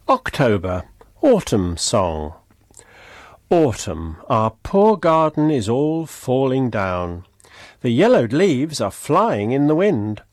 October, Autumn Song. Autumn, our poor garden is all falling down. The yellowed leaves are flying in the wind.